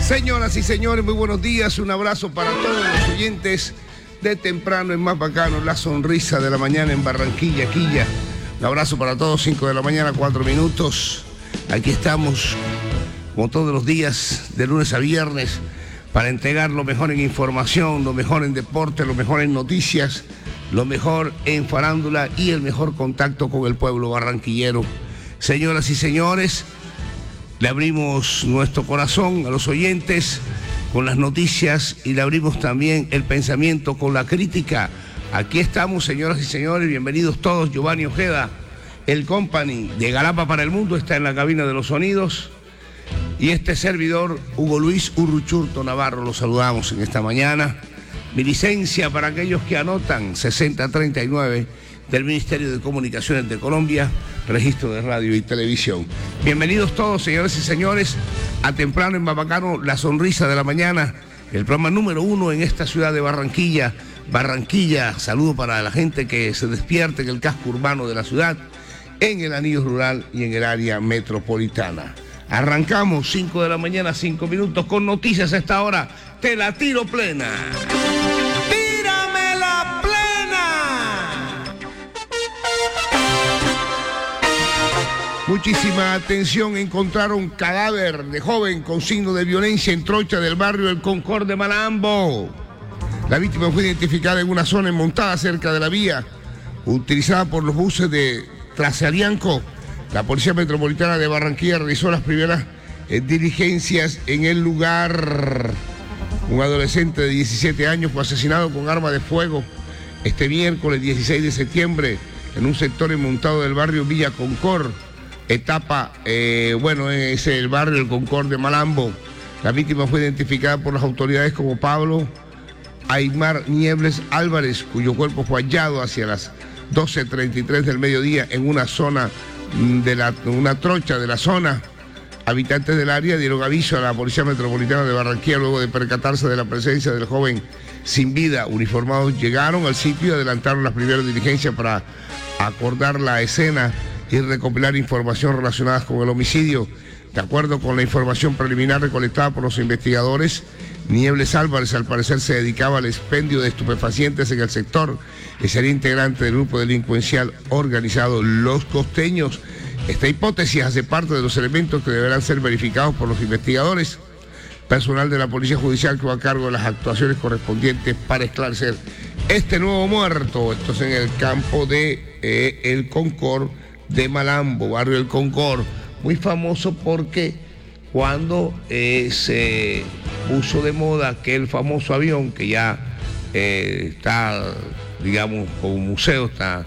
Señoras y señores, muy buenos días. Un abrazo para todos los oyentes de temprano en Más Bacano, la sonrisa de la mañana en Barranquilla, Quilla. Un abrazo para todos, 5 de la mañana, 4 minutos. Aquí estamos, como todos los días, de lunes a viernes, para entregar lo mejor en información, lo mejor en deporte, lo mejor en noticias, lo mejor en farándula y el mejor contacto con el pueblo barranquillero. Señoras y señores, le abrimos nuestro corazón a los oyentes con las noticias y le abrimos también el pensamiento con la crítica. Aquí estamos, señoras y señores, bienvenidos todos. Giovanni Ojeda, el company de Galapa para el Mundo, está en la cabina de los sonidos. Y este servidor, Hugo Luis Urruchurto Navarro, los saludamos en esta mañana. Mi licencia para aquellos que anotan, 6039 del Ministerio de Comunicaciones de Colombia, registro de radio y televisión. Bienvenidos todos, señores y señores, a Temprano en Más Bacano, la sonrisa de la mañana, el programa número 1 en esta ciudad de Barranquilla. Barranquilla, saludo para la gente que se despierte en el casco urbano de la ciudad, en el anillo rural y en el área metropolitana. Arrancamos, 5 de la mañana, 5 minutos, con noticias a esta hora. Te la tiro plena. ¡Tírame la plena! Muchísima atención, encontraron cadáver de joven con signo de violencia en trocha del barrio El Concord de Malambo. La víctima fue identificada en una zona montada cerca de la vía, utilizada por los buses de Trasaarianco. La Policía Metropolitana de Barranquilla realizó las primeras diligencias en el lugar. Un adolescente de 17 años fue asesinado con arma de fuego este miércoles 16 de septiembre en un sector montado del barrio Villa Concord. Es el barrio El Concord de Malambo. La víctima fue identificada por las autoridades como Pablo Aymar Niebles Álvarez, cuyo cuerpo fue hallado hacia las 12:33 del mediodía en una zona una trocha de la zona. Habitantes del área dieron aviso a la Policía Metropolitana de Barranquilla luego de percatarse de la presencia del joven sin vida. Uniformados llegaron al sitio y adelantaron las primeras diligencias para acordar la escena y recopilar información relacionada con el homicidio. De acuerdo con la información preliminar recolectada por los investigadores, Niebles Álvarez al parecer se dedicaba al expendio de estupefacientes en el sector y sería integrante del grupo delincuencial organizado Los Costeños. Esta hipótesis hace parte de los elementos que deberán ser verificados por los investigadores. Personal de la Policía Judicial que va a cargo de las actuaciones correspondientes para esclarecer este nuevo muerto. Esto es en el campo de El Concord de Malambo, barrio El Concord, muy famoso porque cuando se puso de moda aquel famoso avión que ya está, digamos, como museo, está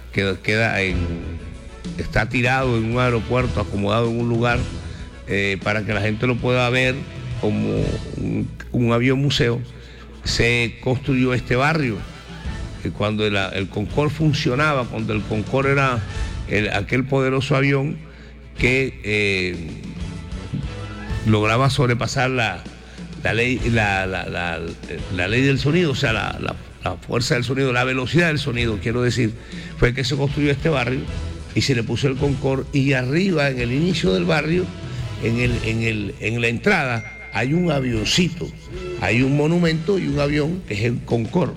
tirado en un aeropuerto, acomodado en un lugar para que la gente lo pueda ver como un avión museo, se construyó este barrio. Cuando el Concord funcionaba, cuando el Concord era aquel poderoso avión que lograba sobrepasar la ley del sonido, o sea, la fuerza del sonido, la velocidad del sonido, quiero decir, fue que se construyó este barrio y se le puso el Concord, y arriba, en el inicio del barrio, en la entrada, hay un avioncito, hay un monumento y un avión que es el Concord.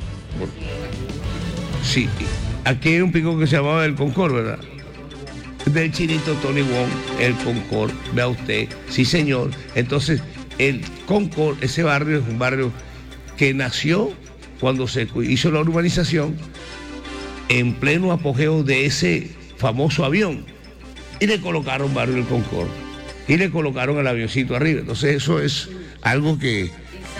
Sí, aquí hay un pico que se llamaba el Concord, ¿verdad? Del chinito Tony Wong, el Concord, vea usted, sí señor. Entonces, el Concord, ese barrio es un barrio que nació cuando se hizo la urbanización en pleno apogeo de ese famoso avión, y le colocaron barrio El Concord y le colocaron el avioncito arriba. Entonces eso es algo que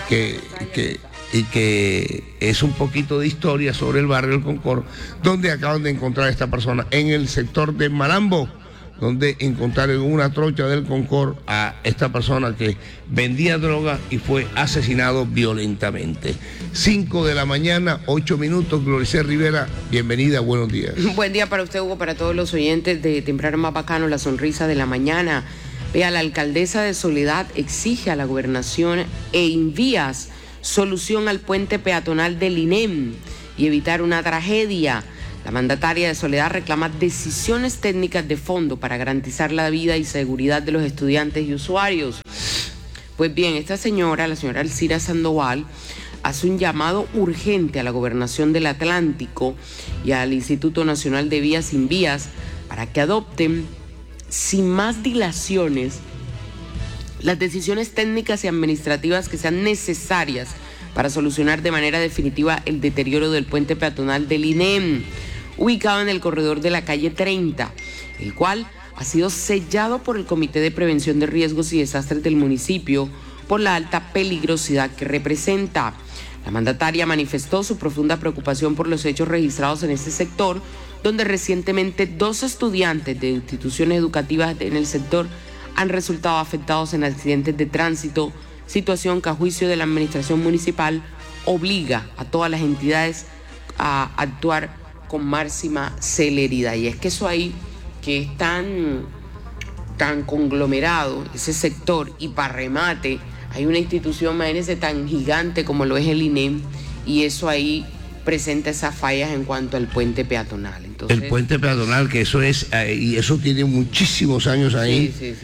es un poquito de historia sobre el barrio El Concord, donde acaban de encontrar a esta persona en el sector de Malambo, donde encontraron en una trocha del Concord a esta persona que vendía droga y fue asesinado violentamente. 5 de la mañana, 8 minutos, Gloricé Rivera, bienvenida, buenos días. Buen día para usted, Hugo, para todos los oyentes de Temprano Más Bacano, la sonrisa de la mañana. Vea, la alcaldesa de Soledad exige a la gobernación envías solución al puente peatonal del INEM y evitar una tragedia. La mandataria de Soledad reclama decisiones técnicas de fondo para garantizar la vida y seguridad de los estudiantes y usuarios. Pues bien, esta señora, la señora Alcira Sandoval, hace un llamado urgente a la Gobernación del Atlántico y al Instituto Nacional de Vías Sin Vías para que adopten, sin más dilaciones, las decisiones técnicas y administrativas que sean necesarias para solucionar de manera definitiva el deterioro del puente peatonal del INEM, ubicado en el corredor de la calle 30, el cual ha sido sellado por el Comité de Prevención de Riesgos y Desastres del municipio por la alta peligrosidad que representa. La mandataria manifestó su profunda preocupación por los hechos registrados en este sector, donde recientemente 2 estudiantes de instituciones educativas en el sector han resultado afectados en accidentes de tránsito, situación que a juicio de la administración municipal obliga a todas las entidades a actuar con máxima celeridad. Y es que eso ahí, que es tan conglomerado, ese sector, y para remate, hay una institución, imagínense, tan gigante como lo es el INEM, y eso ahí presenta esas fallas en cuanto al puente peatonal. Entonces, el puente peatonal, que eso es, y eso tiene muchísimos años ahí. Sí.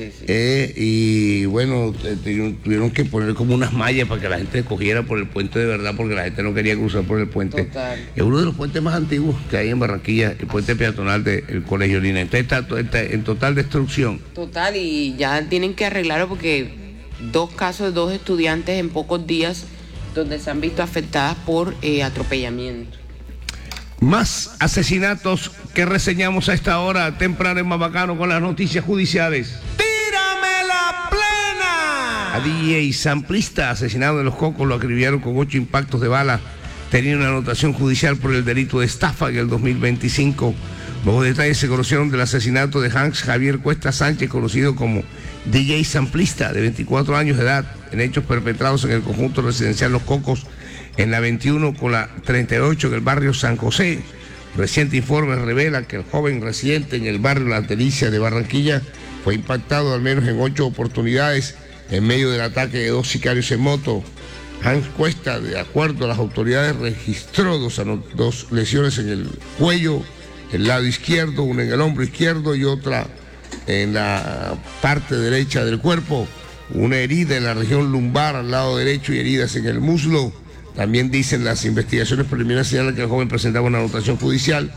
Y bueno, tuvieron que poner como unas mallas para que la gente cogiera por el puente de verdad, porque la gente no quería cruzar por el puente. Total. Es uno de los puentes más antiguos que hay en Barranquilla, el puente peatonal del Colegio Lina. Entonces está en total destrucción. Total, y ya tienen que arreglarlo porque 2 casos de 2 estudiantes en pocos días donde se han visto afectadas por atropellamiento. Más asesinatos que reseñamos a esta hora temprano en Mabacano con las noticias judiciales. ¡Tírame la plena! A DJ Samplista, asesinado en Los Cocos, lo acribillaron con 8 impactos de bala. Tenía una anotación judicial por el delito de estafa en el 2025. Nuevos detalles se conocieron del asesinato de Hans Javier Cuesta Sánchez, conocido como DJ Samplista, de 24 años de edad, en hechos perpetrados en el conjunto residencial Los Cocos, en la 21 con la 38 en el barrio San José. Reciente informe revela que el joven residente en el barrio Las Delicias de Barranquilla fue impactado al menos en 8 oportunidades en medio del ataque de 2 sicarios en moto. Hans Cuesta, de acuerdo a las autoridades, registró 2 lesiones en el cuello, el lado izquierdo, una en el hombro izquierdo y otra en la parte derecha del cuerpo, una herida en la región lumbar al lado derecho y heridas en el muslo. También dicen las investigaciones preliminares señalan que el joven presentaba una anotación judicial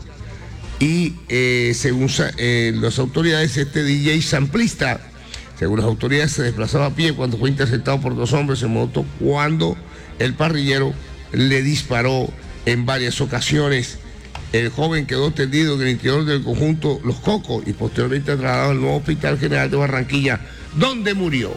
y según las autoridades, este DJ Samplista, según las autoridades, se desplazaba a pie cuando fue interceptado por 2 hombres en moto cuando el parrillero le disparó en varias ocasiones. El joven quedó tendido en el interior del conjunto Los Cocos y posteriormente trasladado al nuevo Hospital General de Barranquilla, donde murió.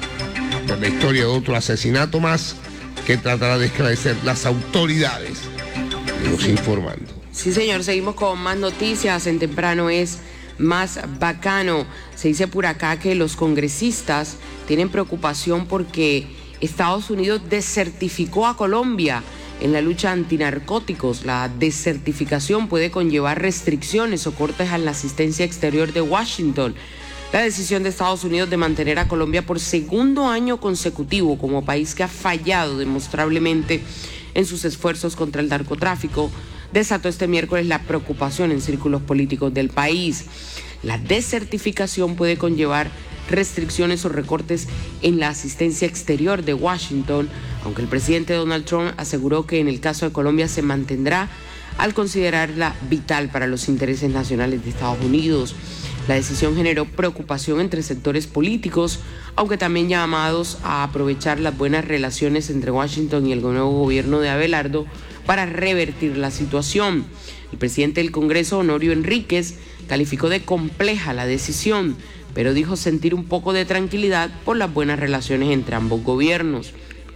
Es la historia de otro asesinato más que tratará de esclarecer las autoridades. Seguimos informando. Sí, señor, seguimos con más noticias. En temprano es más bacano. Se dice por acá que los congresistas tienen preocupación porque Estados Unidos desertificó a Colombia en la lucha antinarcóticos. La desertificación puede conllevar restricciones o cortes a la asistencia exterior de Washington. La decisión de Estados Unidos de mantener a Colombia por 2º año consecutivo como país que ha fallado demostrablemente en sus esfuerzos contra el narcotráfico desató este miércoles la preocupación en círculos políticos del país. La desertificación puede conllevar restricciones o recortes en la asistencia exterior de Washington, aunque el presidente Donald Trump aseguró que en el caso de Colombia se mantendrá al considerarla vital para los intereses nacionales de Estados Unidos. La decisión generó preocupación entre sectores políticos, aunque también llamados a aprovechar las buenas relaciones entre Washington y el nuevo gobierno de Abelardo para revertir la situación. El presidente del Congreso, Honorio Enríquez, calificó de compleja la decisión, pero dijo sentir un poco de tranquilidad por las buenas relaciones entre ambos gobiernos.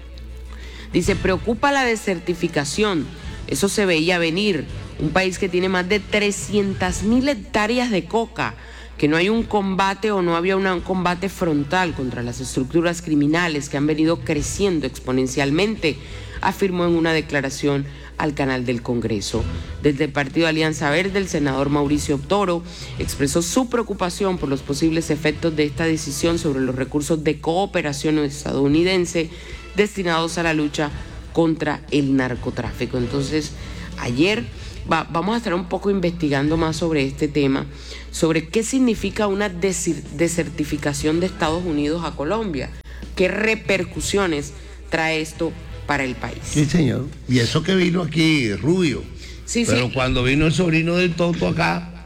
Dice, preocupa la desertificación, eso se veía venir, un país que tiene más de 300.000 hectáreas de coca, que no hay un combate o no había un combate frontal contra las estructuras criminales que han venido creciendo exponencialmente, afirmó en una declaración al canal del Congreso. Desde el partido Alianza Verde, el senador Mauricio Toro expresó su preocupación por los posibles efectos de esta decisión sobre los recursos de cooperación estadounidense destinados a la lucha contra el narcotráfico. Entonces, ayer vamos a estar un poco investigando más sobre este tema, sobre qué significa una desertificación de Estados Unidos a Colombia. qué repercusiones trae esto para el país. Sí, señor. Y eso que vino aquí, Rubio. Sí, pero sí. cuando vino el sobrino del Toto acá,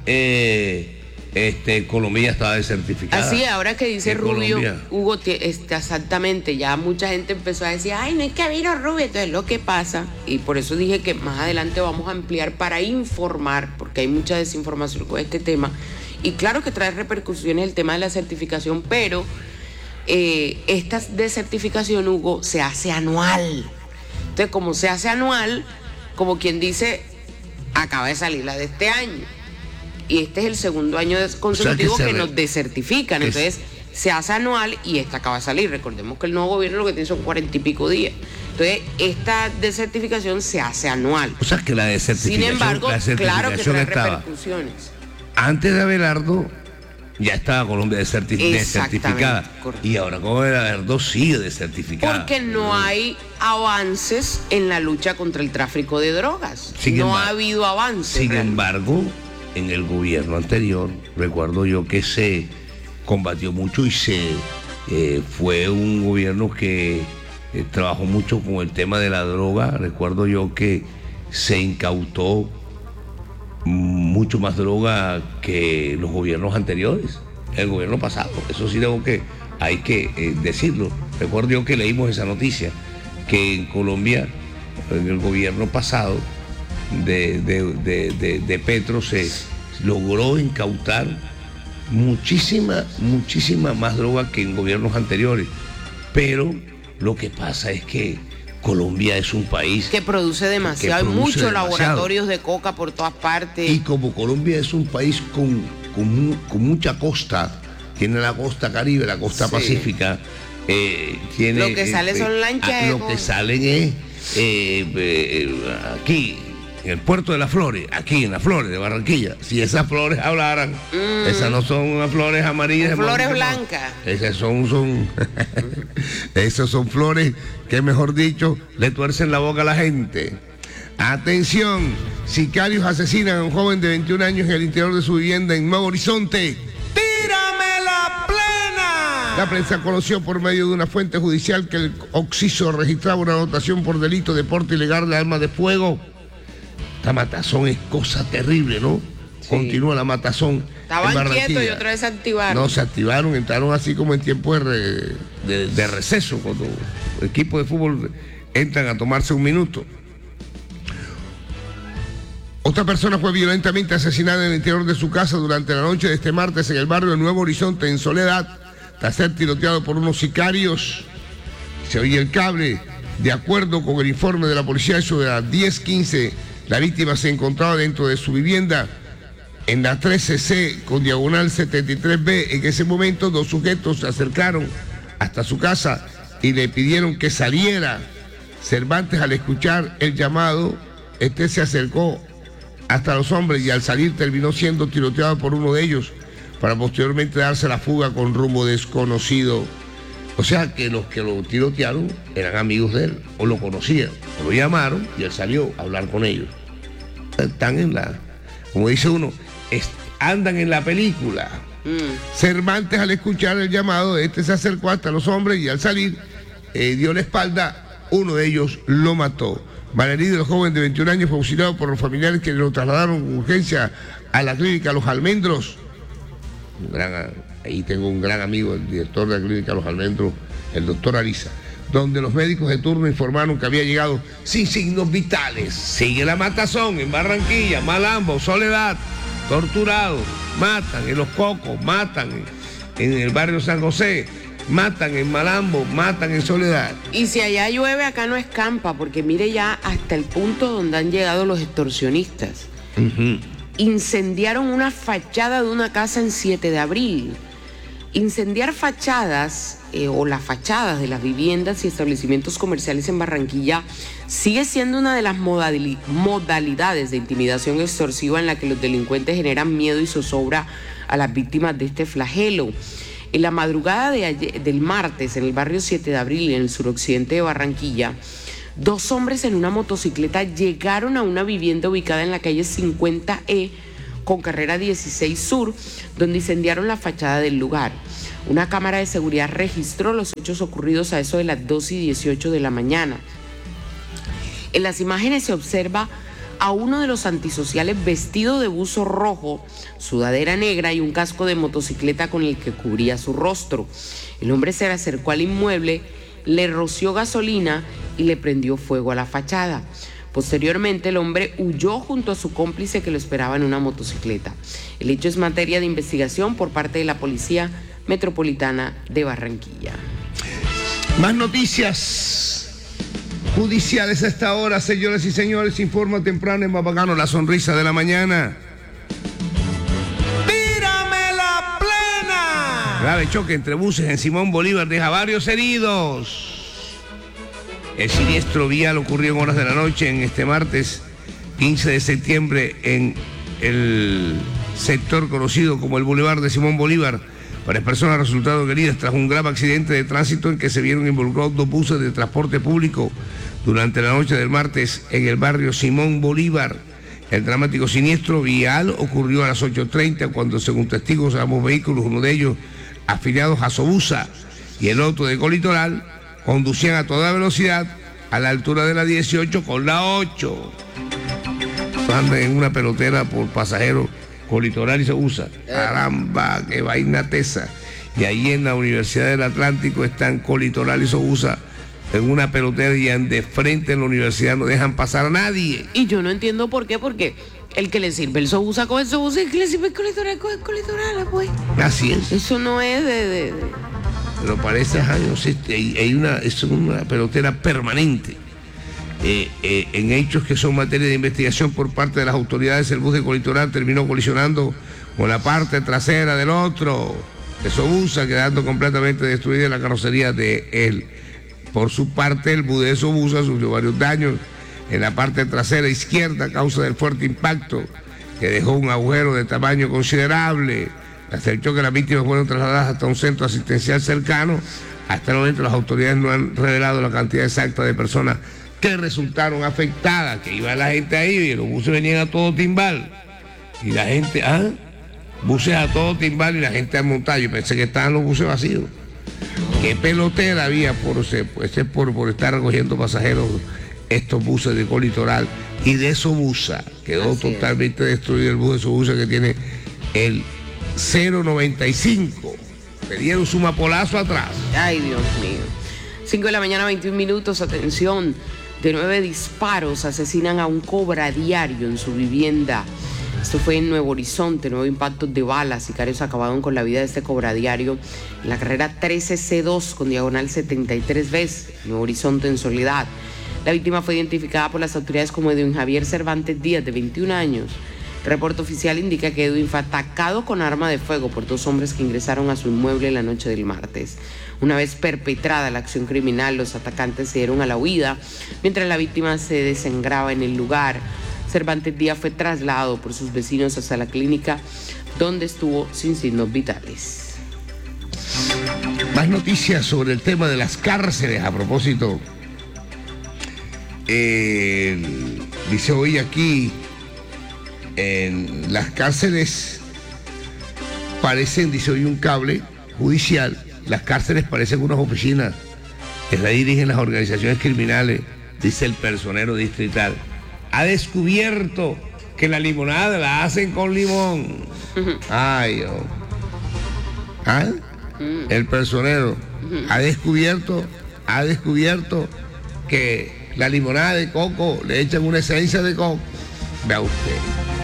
Colombia estaba desertificada. Así, ahora que dice Rubio, Colombia. Hugo, exactamente, ya mucha gente empezó a decir, ay, no es que vino Rubio. Entonces lo que pasa, y por eso dije que más adelante vamos a ampliar para informar, porque hay mucha desinformación con este tema, y claro que trae repercusiones el tema de la certificación, pero esta desertificación, Hugo, se hace anual. Entonces, como se hace anual, como quien dice, acaba de salir la de este año. Y este es el segundo año consecutivo que nos desertifican. Entonces, se hace anual y esta acaba de salir. Recordemos que el nuevo gobierno lo que tiene son 40 y pico días. Entonces, esta desertificación se hace anual. O sea, que la desertificación, sin embargo, claro que trae estaba repercusiones. antes de Abelardo. Ya estaba Colombia desertificada. Correcto. Y ahora con Abelardo sigue desertificada. Porque no hay avances en la lucha contra el tráfico de drogas. No ha habido avances. Sin embargo, en el gobierno anterior, recuerdo yo que se combatió mucho y fue un gobierno que trabajó mucho con el tema de la droga. Recuerdo yo que se incautó mucho más droga que los gobiernos anteriores, el gobierno pasado. Eso sí hay que decirlo. Recuerdo yo que leímos esa noticia, que en Colombia, en el gobierno pasado de Petro, se logró incautar muchísima más droga que en gobiernos anteriores. Pero lo que pasa es que Colombia es un país que produce demasiado. Hay muchos laboratorios de coca por todas partes. Y como Colombia es un país con mucha costa, tiene la costa Caribe, la costa Pacífica, tiene... Lo que sale son lanchas. Lo que salen es aquí, en el puerto de las Flores, aquí en las Flores de Barranquilla. Si esas flores hablaran, esas no son unas flores amarillas. Son flores blancas. Esas esas son flores que, mejor dicho, le tuercen la boca a la gente. Atención, sicarios asesinan a un joven de 21 años en el interior de su vivienda en Nuevo Horizonte. ¡Tírame la plena! La prensa conoció por medio de una fuente judicial que el occiso registraba una anotación por delito de porte ilegal de armas de fuego. Esta matazón es cosa terrible, ¿no? Sí. Continúa la matazón. Estaban quietos y otra vez se activaron. No, se activaron, entraron así como en tiempo de receso, cuando el equipo de fútbol entran a tomarse un minuto. Otra persona fue violentamente asesinada en el interior de su casa durante la noche de este martes en el barrio de Nuevo Horizonte, en Soledad, tras ser tiroteado por unos sicarios. Se oye el cable. De acuerdo con el informe de la policía, eso de las 10:15, la víctima se encontraba dentro de su vivienda en la 13C con diagonal 73B. En ese momento, dos sujetos se acercaron hasta su casa y le pidieron que saliera. Cervantes, al escuchar el llamado, se acercó hasta los hombres y al salir terminó siendo tiroteado por uno de ellos para posteriormente darse la fuga con rumbo desconocido. O sea que los que lo tirotearon eran amigos de él o lo conocían, o lo llamaron y él salió a hablar con ellos. Están en la, como dice uno, andan en la película. Cervantes, al escuchar el llamado, se acercó hasta los hombres y al salir dio la espalda. Uno de ellos lo mató. Malherido, el joven de 21 años, fue auxiliado por los familiares que lo trasladaron con urgencia a la clínica Los Almendros. Ahí tengo un gran amigo, el director de la clínica Los Almendros, el doctor Ariza, donde los médicos de turno informaron que había llegado sin signos vitales. Sigue la matazón en Barranquilla, Malambo, Soledad, torturados, matan en Los Cocos, matan en el barrio San José, matan en Malambo, matan en Soledad. Y si allá llueve, acá no escampa, porque mire ya hasta el punto donde han llegado los extorsionistas. Incendiaron una fachada de una casa en 7 de abril. Incendiar fachadas o las fachadas de las viviendas y establecimientos comerciales en Barranquilla sigue siendo una de las modalidades de intimidación extorsiva en la que los delincuentes generan miedo y zozobra a las víctimas de este flagelo. En la madrugada del martes, en el barrio 7 de abril, en el suroccidente de Barranquilla, 2 hombres en una motocicleta llegaron a una vivienda ubicada en la calle 50E con carrera 16 Sur, donde incendiaron la fachada del lugar. Una cámara de seguridad registró los hechos ocurridos a eso de las 2:18 de la mañana. En las imágenes se observa a uno de los antisociales vestido de buzo rojo, sudadera negra y un casco de motocicleta con el que cubría su rostro. El hombre se le acercó al inmueble, le roció gasolina y le prendió fuego a la fachada. Posteriormente, el hombre huyó junto a su cómplice que lo esperaba en una motocicleta. El hecho es materia de investigación por parte de la Policía Metropolitana de Barranquilla. Más noticias judiciales a esta hora, señoras y señores. Informa temprano en Más Bacano, la sonrisa de la mañana. ¡Tírame la plena! Grave choque entre buses en Simón Bolívar deja varios heridos. El siniestro vial ocurrió en horas de la noche en este martes 15 de septiembre en el sector conocido como el Boulevard de Simón Bolívar. Varias personas resultaron heridas tras un grave accidente de tránsito en que se vieron involucrados 2 buses de transporte público durante la noche del martes en el barrio Simón Bolívar. El dramático siniestro vial ocurrió a las 8:30 cuando, según testigos, ambos vehículos, uno de ellos afiliados a Sobusa y el otro de Colitoral, conducían a toda velocidad a la altura de la 18 con la 8. Andan en una pelotera por pasajeros Colitoral y Sobusa. Caramba, qué vaina tesa. Y ahí en la Universidad del Atlántico están Colitoral y Sobusa en una pelotera y de frente en la universidad no dejan pasar a nadie. Y yo no entiendo por qué, porque el que le sirve el Sobusa con el Sobusa y el que le sirve el Colitoral con el Colitoral, pues. Así es. Eso no es de... Pero parece, no sé, es una pelotera permanente. En hechos que son materia de investigación por parte de las autoridades, el bus de Colitoral terminó colisionando con la parte trasera del otro, de Sobusa, quedando completamente destruida la carrocería de él. Por su parte, el bus de Sobusa sufrió varios daños en la parte trasera izquierda a causa del fuerte impacto que dejó un agujero de tamaño considerable. Hasta el choque, las víctimas fueron trasladadas hasta un centro asistencial cercano. Hasta el momento las autoridades no han revelado la cantidad exacta de personas que resultaron afectadas, que iba la gente ahí y los buses venían a todo timbal. Y la gente, buses a todo timbal y la gente al montar. Yo pensé que estaban los buses vacíos. ¿Qué pelotera había por estar recogiendo pasajeros estos buses de Colitoral y de Sobusa? Quedó totalmente destruido el bus de Sobusa, que tiene el 095. Le dieron su mapolazo atrás. Ay, Dios mío. 5 de la mañana, 21 minutos. Atención. De 9 disparos asesinan a un cobradiario en su vivienda. Esto fue en Nuevo Horizonte. 9 impactos de balas. Sicarios acabaron con la vida de este cobradiario en la carrera 13C2 con diagonal 73B, Nuevo Horizonte, en Soledad. La víctima fue identificada por las autoridades como Edwin Javier Cervantes Díaz, de 21 años. El reporte oficial indica que Edwin fue atacado con arma de fuego por 2 hombres que ingresaron a su inmueble la noche del martes. Una vez perpetrada la acción criminal, los atacantes se dieron a la huida mientras la víctima se desangraba en el lugar. Cervantes Díaz fue trasladado por sus vecinos hasta la clínica, donde estuvo sin signos vitales. Más noticias sobre el tema de las cárceles. A propósito, dice hoy aquí, en las cárceles parecen, dice hoy un cable judicial, las cárceles parecen unas oficinas que la dirigen las organizaciones criminales, dice el personero distrital. Ha descubierto que la limonada la hacen con limón. Ay, oh. El personero ha descubierto que la limonada de coco le echan una esencia de coco. Vea usted.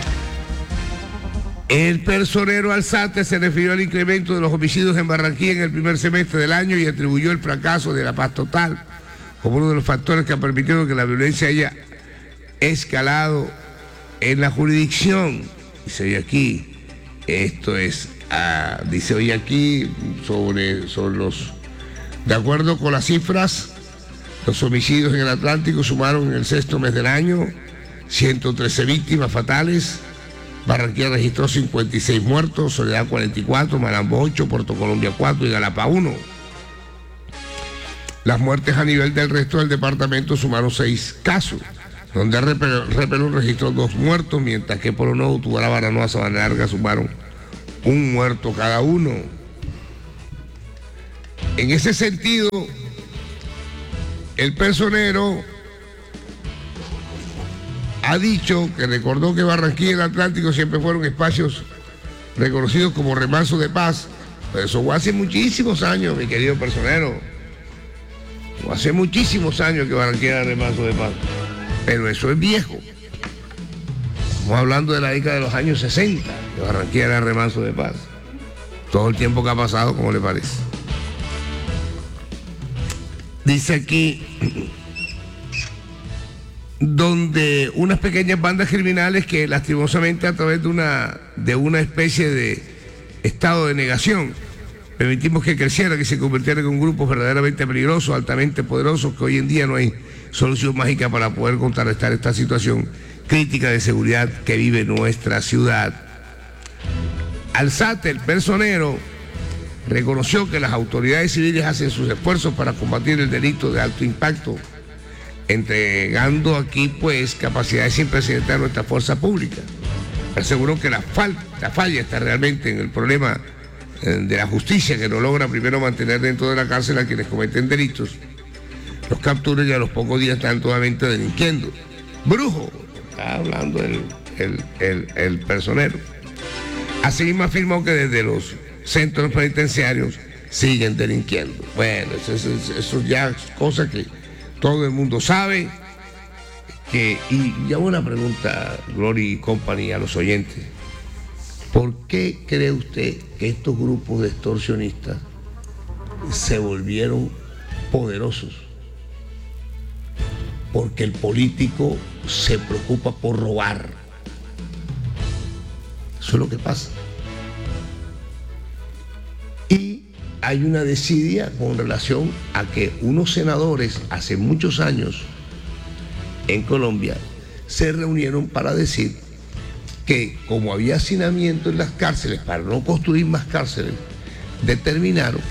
El personero Alzate se refirió al incremento de los homicidios en Barranquilla en el primer semestre del año y atribuyó el fracaso de la paz total como uno de los factores que ha permitido que la violencia haya escalado en la jurisdicción. Dice hoy aquí, esto es, dice hoy aquí sobre los, de acuerdo con las cifras, los homicidios en el Atlántico sumaron en el sexto mes del año 113 víctimas fatales. Barranquilla registró 56 muertos, Soledad 44, Malambo 8, Puerto Colombia 4 y Galapa 1. Las muertes a nivel del resto del departamento sumaron 6 casos, donde Repelú registró 2 muertos, mientras que Polo Nuevo, Tubará, Baranoa, Sabana Larga sumaron 1 muerto cada uno. En ese sentido, el personero ha dicho que recordó que Barranquilla y el Atlántico siempre fueron espacios reconocidos como remanso de paz. Pero eso fue hace muchísimos años, mi querido personero. Fue hace muchísimos años que Barranquilla era remanso de paz. Pero eso es viejo. Estamos hablando de la década de los años 60, que Barranquilla era remanso de paz. Todo el tiempo que ha pasado, ¿cómo le parece? Dice aquí, donde unas pequeñas bandas criminales que lastimosamente a través de una especie de estado de negación permitimos que creciera, que se convirtiera en grupos verdaderamente peligrosos, altamente poderosos, que hoy en día no hay solución mágica para poder contrarrestar esta situación crítica de seguridad que vive nuestra ciudad. Alzate, el personero, reconoció que las autoridades civiles hacen sus esfuerzos para combatir el delito de alto impacto, entregando aquí pues capacidades sin precedentes a nuestra fuerza pública. Aseguró que la falla está realmente en el problema de la justicia, que no logra primero mantener dentro de la cárcel a quienes cometen delitos, los capturan y a los pocos días están totalmente delinquiendo. Brujo, está hablando el personero. Asimismo afirmó que desde los centros penitenciarios siguen delinquiendo. Bueno, eso ya es cosa que todo el mundo sabe. Y ya una pregunta, Glory Company, a los oyentes. ¿Por qué cree usted que estos grupos de extorsionistas se volvieron poderosos? Porque el político se preocupa por robar. Eso es lo que pasa. Y hay una desidia con relación a que unos senadores hace muchos años en Colombia se reunieron para decir que como había hacinamiento en las cárceles, para no construir más cárceles, determinaron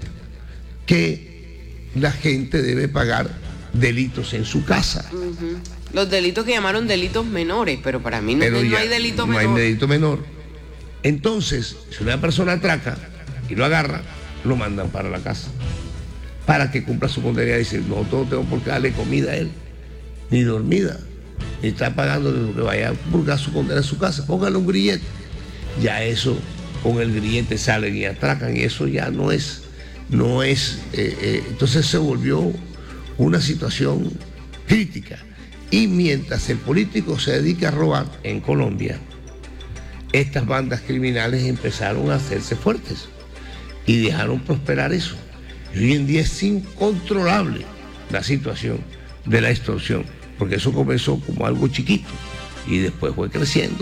que la gente debe pagar delitos en su casa. Uh-huh. Los delitos que llamaron delitos menores, pero para mí no hay delito menor. No hay delito menor. Entonces, si una persona atraca y lo agarra, lo mandan para la casa, para que cumpla su condena. Dice, no tengo por qué darle comida a él, ni dormida, ni está pagando lo que vaya a purgar su condena en su casa. Póngale un grillete. Ya eso, con el grillete salen y atracan, y eso ya no es. Entonces se volvió una situación crítica. Y mientras el político se dedica a robar en Colombia, estas bandas criminales empezaron a hacerse fuertes y dejaron prosperar eso. Y hoy en día es incontrolable la situación de la extorsión, porque eso comenzó como algo chiquito y después fue creciendo.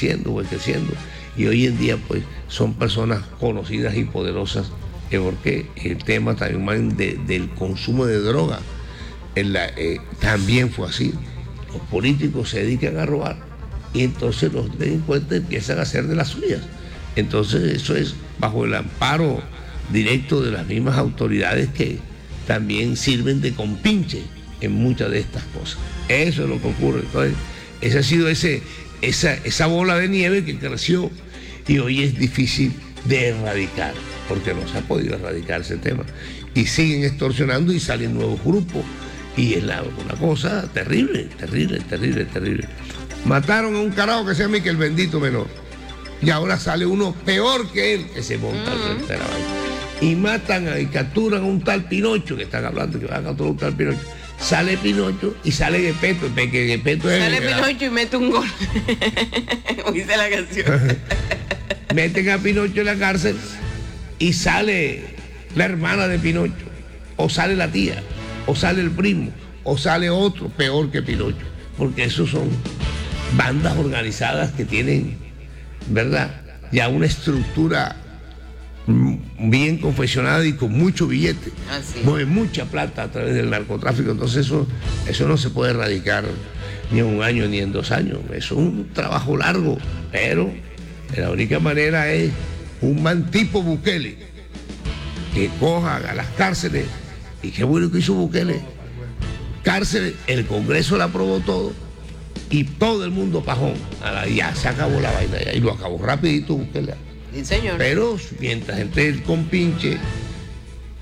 Y hoy en día pues son personas conocidas y poderosas, porque el tema también del consumo de droga también fue así. Los políticos se dedican a robar y entonces los delincuentes empiezan a hacer de las suyas. Entonces eso es bajo el amparo directo de las mismas autoridades que también sirven de compinche en muchas de estas cosas. Eso es lo que ocurre. Entonces, ese ha sido esa bola de nieve que creció y hoy es difícil de erradicar, porque no se ha podido erradicar ese tema. Y siguen extorsionando y salen nuevos grupos. Y es una cosa terrible. Mataron a un carajo que se llama el bendito menor. Y ahora sale uno peor que él, que se monta al frente de la vaina. Y matan y capturan a un tal Pinocho, que están hablando que van a capturar a un tal Pinocho. Sale Pinocho y sale Gepetto. Sale Pinocho y mete un gol. Oíste la canción. Meten a Pinocho en la cárcel y sale la hermana de Pinocho, o sale la tía, o sale el primo, o sale otro peor que Pinocho, porque esos son bandas organizadas que tienen, ¿verdad?, ya una estructura bien confeccionada y con mucho billete. Mueve mucha plata a través del narcotráfico. Entonces eso no se puede erradicar ni en un año ni en 2 años. Es un trabajo largo, pero la única manera es un man tipo Bukele que coja a las cárceles. Y qué bueno que hizo Bukele. Cárceles, el Congreso la aprobó todo y todo el mundo pajón. Ya se acabó la vaina y lo acabó rapidito Bukele. Sí, señor. Pero mientras entre el compinche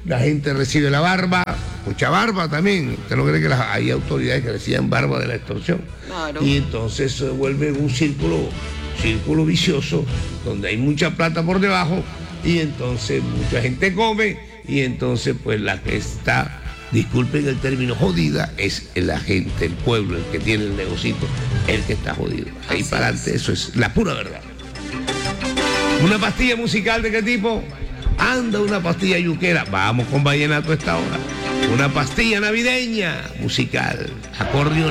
la gente recibe la barba, mucha barba también. ¿Usted no cree que hay autoridades que reciben barba de la extorsión? Claro. Y entonces se vuelve un círculo vicioso, donde hay mucha plata por debajo, y entonces mucha gente come, y entonces pues la que está, disculpen el término, jodida, es la gente, el pueblo, el que tiene el negocito, el que está jodido. Ahí Así para adelante, eso es la pura verdad. ¿Una pastilla musical de qué tipo? Anda, una pastilla yuquera. Vamos con vallenato a esta hora. Una pastilla navideña musical, acordeón.